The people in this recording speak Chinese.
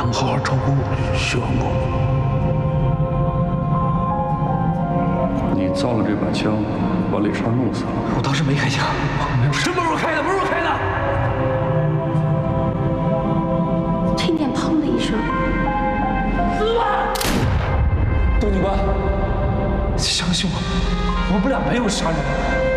能好好照顾徐王公。你造了这把枪，把李川弄死了。 我当时没开枪，我没有。 真不是我开的，不是我开的。 听见砰的一声， 死吧！ 杜警官，相信我，我们俩没有杀人。